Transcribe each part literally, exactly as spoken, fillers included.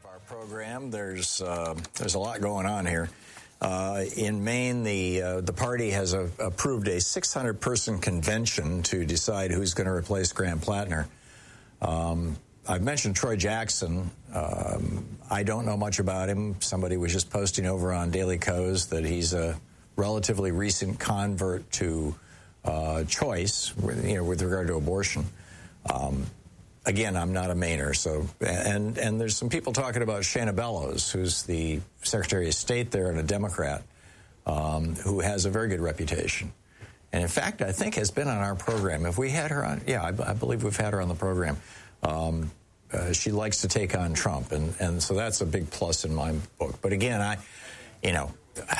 Our program, there's uh, there's a lot going on here. Uh, in Maine, the uh, the party has a, approved a six hundred person convention to decide who's going to replace Graham Plattner. Um, I've mentioned Troy Jackson. Um, I don't know much about him. Somebody was just posting over on Daily Kos that he's a relatively recent convert to uh, choice, you know, with regard to abortion. Um, Again, I'm not a Mainer, so and and there's some people talking about Shana Bellows, who's the Secretary of State there and a Democrat, um, who has a very good reputation, and in fact, I think has been on our program. If we had her on, yeah, I, I believe we've had her on the program. Um, uh, she likes to take on Trump, and and so that's a big plus in my book. But again, I, you know.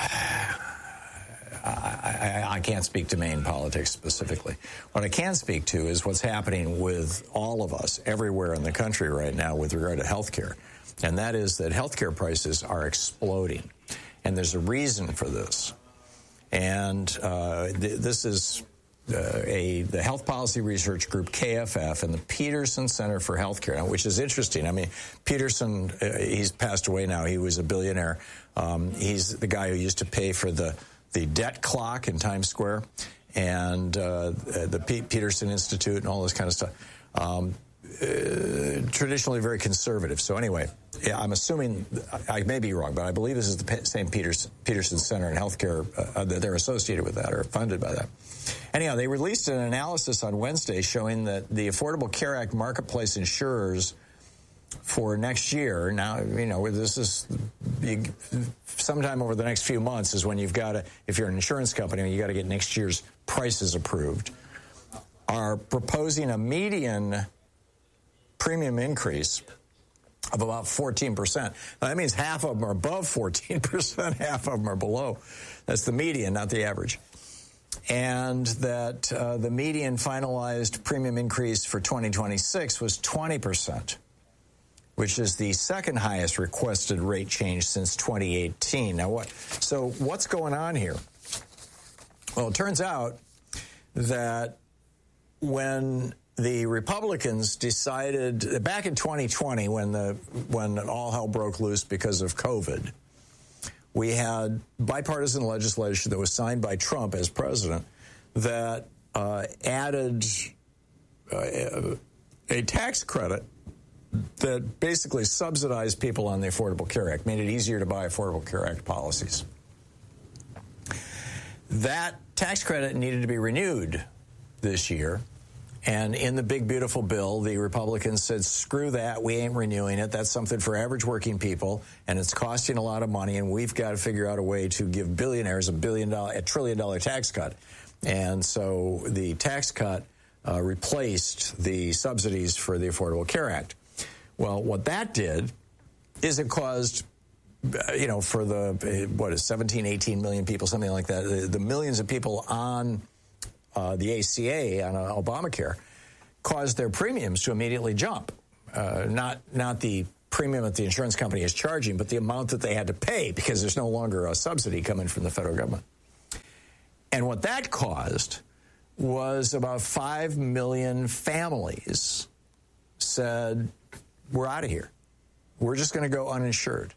I, I, I can't speak to Maine politics specifically. What I can speak to is what's happening with all of us everywhere in the country right now with regard to health care. And that is that health care prices are exploding. And there's a reason for this. And uh, th- this is uh, a the Health Policy Research Group, K F F, and the Peterson Center for Healthcare, now, which is interesting. I mean, Peterson, uh, he's passed away now. He was a billionaire. Um, he's the guy who used to pay for the the debt clock in Times Square, and uh, the P- Peterson Institute and all this kind of stuff. Um, uh, traditionally very conservative. So anyway, yeah, I'm assuming, I may be wrong, but I believe this is the P- same Peters- Peterson Center in Healthcare uh, that they're associated with that or funded by that. Anyhow, they released an analysis on Wednesday showing that the Affordable Care Act marketplace insurers for next year, now, you know, this is you, sometime over the next few months is when you've got to, if you're an insurance company, you got to get next year's prices approved, are proposing a median premium increase of about fourteen percent. Now, that means half of them are above fourteen percent, half of them are below. That's the median, not the average. And that uh, the median finalized premium increase for twenty twenty-six was twenty percent. Which is the second highest requested rate change since twenty eighteen. Now, what? So what's going on here? Well, it turns out that when the Republicans decided back in twenty twenty, when the when all hell broke loose because of COVID, we had bipartisan legislation that was signed by Trump as president that uh, added uh, a tax credit that basically subsidized people on the Affordable Care Act, made it easier to buy Affordable Care Act policies. That tax credit needed to be renewed this year, and in the big, beautiful bill, the Republicans said, screw that, we ain't renewing it. That's something for average working people, and it's costing a lot of money, and we've got to figure out a way to give billionaires a billion dollar, a trillion dollar tax cut. And so the tax cut uh, replaced the subsidies for the Affordable Care Act. Well, what that did is it caused, you know, for the, what is seventeen, eighteen million people, something like that, the, the millions of people on uh, the A C A, on uh, Obamacare, caused their premiums to immediately jump. Uh, not not the premium that the insurance company is charging, but the amount that they had to pay because there's no longer a subsidy coming from the federal government. And what that caused was about five million families said, we're out of here. We're just going to go uninsured.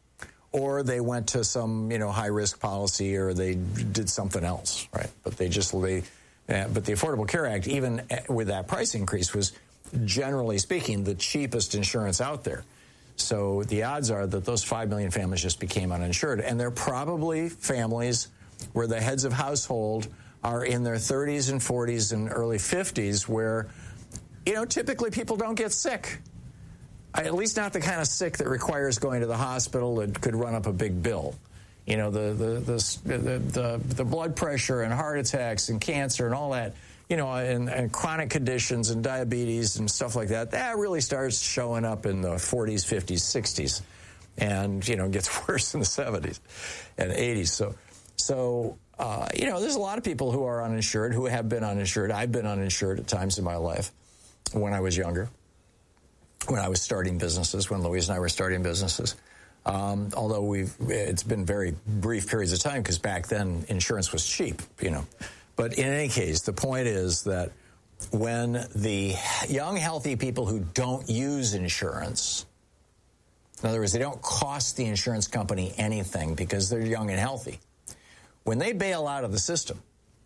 Or they went to some, you know, high-risk policy, or they did something else, right? But they just, they, uh, but the Affordable Care Act, even with that price increase, was generally speaking the cheapest insurance out there. So the odds are that those five million families just became uninsured. And they're probably families where the heads of household are in their thirties and forties and early fifties, where, you know, typically people don't get sick. At least not the kind of sick that requires going to the hospital that could run up a big bill. You know, the the the the, the, the blood pressure and heart attacks and cancer and all that, you know, and, and chronic conditions and diabetes and stuff like that, that really starts showing up in the forties, fifties, sixties, and, you know, gets worse in the seventies and eighties. So, so uh, you know, there's a lot of people who are uninsured, who have been uninsured. I've been uninsured at times in my life when I was younger. When I was starting businesses, when Louise and I were starting businesses. Um, although we've, it's been very brief periods of time because back then insurance was cheap, you know. But in any case, the point is that when the young, healthy people who don't use insurance In other words, they don't cost the insurance company anything because they're young and healthy. When they bail out of the system,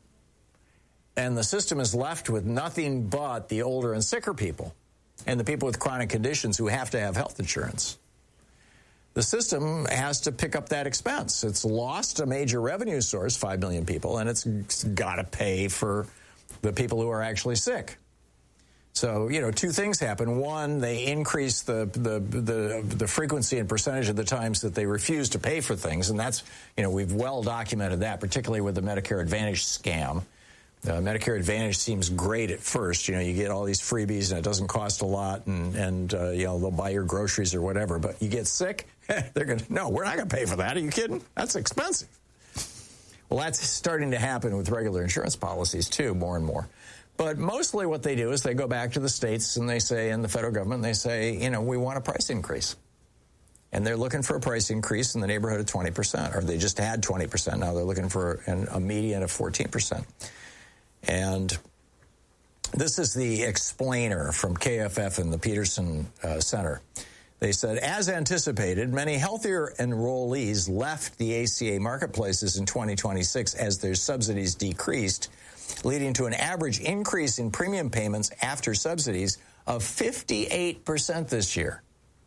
and the system is left with nothing but the older and sicker people and the people with chronic conditions who have to have health insurance, the system has to pick up that expense. It's lost a major revenue source, five million people, and it's got to pay for the people who are actually sick. So, you know, two things happen. One, they increase the, the the the frequency and percentage of the times that they refuse to pay for things, and that's, you know, we've well documented that, particularly with the Medicare Advantage scam. Uh, Medicare Advantage seems great at first. You know, you get all these freebies, and it doesn't cost a lot, and, and uh, you know, they'll buy your groceries or whatever. But you get sick, they're going to, no, we're not going to pay for that. Are you kidding? That's expensive. Well, that's starting to happen with regular insurance policies, too, more and more. But mostly what they do is they go back to the states and they say, and the federal government, and they say, you know, we want a price increase. And they're looking for a price increase in the neighborhood of twenty percent, or they just had twenty percent. Now they're looking for an, a median of fourteen percent. And this is the explainer from K F F and the Peterson uh, Center. They said, as anticipated, many healthier enrollees left the A C A marketplaces in twenty twenty-six as their subsidies decreased, leading to an average increase in premium payments after subsidies of fifty-eight percent this year.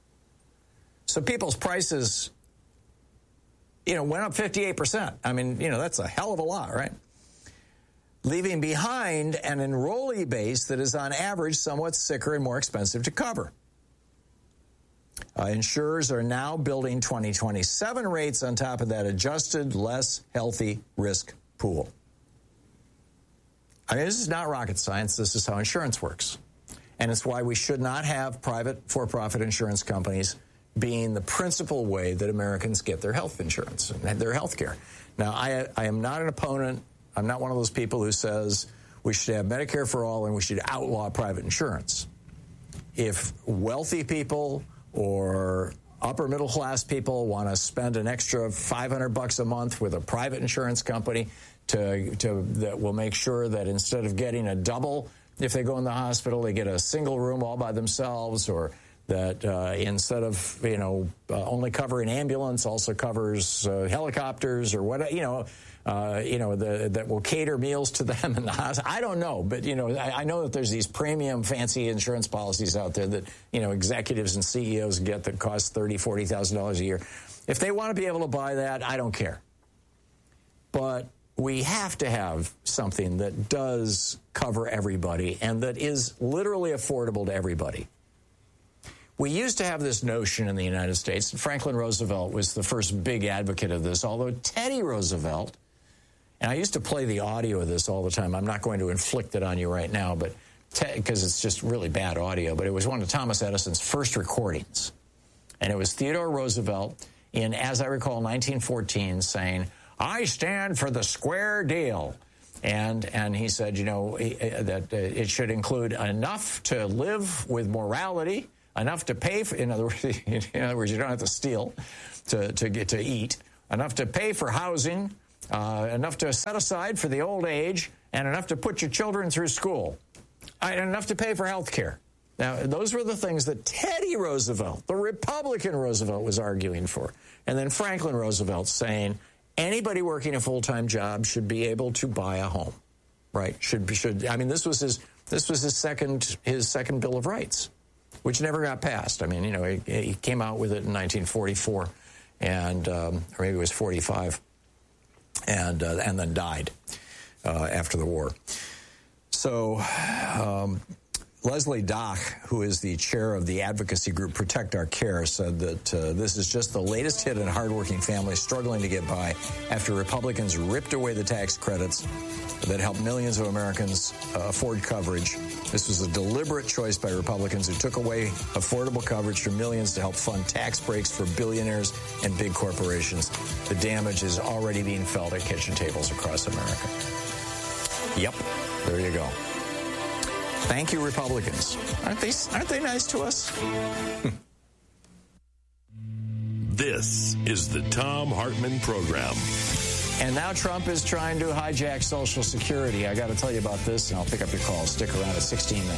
So people's prices, you know, went up fifty-eight percent. I mean, you know, that's a hell of a lot, right? Leaving behind an enrollee base that is on average somewhat sicker and more expensive to cover. Uh, insurers are now building twenty twenty-seven rates on top of that adjusted, less healthy risk pool. I mean, this is not rocket science. This is how insurance works. And it's why we should not have private for-profit insurance companies being the principal way that Americans get their health insurance and their health care. Now, I, I am not an opponent. I'm not one of those people who says we should have Medicare for all and we should outlaw private insurance. If wealthy people or upper middle class people want to spend an extra five hundred bucks a month with a private insurance company to, to that will make sure that instead of getting a double, if they go in the hospital, they get a single room all by themselves, or that uh, instead of, you know, uh, only covering ambulance, also covers uh, helicopters or what, you know, uh, you know, the, that will cater meals to them in the hospital. I don't know, but, you know, I, I know that there's these premium fancy insurance policies out there that, you know, executives and C E Os get that cost thirty thousand dollars, forty thousand dollars a year. If they want to be able to buy that, I don't care. But we have to have something that does cover everybody and that is literally affordable to everybody. We used to have this notion in the United States, and Franklin Roosevelt was the first big advocate of this, although Teddy Roosevelt, and I used to play the audio of this all the time. I'm not going to inflict it on you right now, but because it's just really bad audio, but it was one of Thomas Edison's first recordings. And it was Theodore Roosevelt in, as I recall, nineteen fourteen saying, "I stand for the square deal." And and he said, you know, that it should include enough to live with morality, enough to pay for, in other words, in other words, you don't have to steal to, to get to eat, enough to pay for housing, uh, enough to set aside for the old age, and enough to put your children through school, and enough to pay for health care. Now, those were the things that Teddy Roosevelt, the Republican Roosevelt, was arguing for. And then Franklin Roosevelt saying anybody working a full-time job should be able to buy a home, right? Should should I mean, this was his this was his second his second Bill of Rights, which never got passed. I mean, you know, he, he came out with it in nineteen forty-four, and um, or maybe it was forty-five, and uh, and then died uh, after the war. So um, Leslie Dock, who is the chair of the advocacy group Protect Our Care, said that uh, this is just the latest hit on hardworking families struggling to get by after Republicans ripped away the tax credits that helped millions of Americans uh, afford coverage. This was a deliberate choice by Republicans who took away affordable coverage for millions to help fund tax breaks for billionaires and big corporations. The damage is already being felt at kitchen tables across America. Yep, there you go. Thank you, Republicans. Aren't they, aren't they nice to us? This is the Thom Hartmann Program. And now Trump is trying to hijack Social Security. I got to tell you about this, and I'll pick up your call. Stick around at sixteen minutes.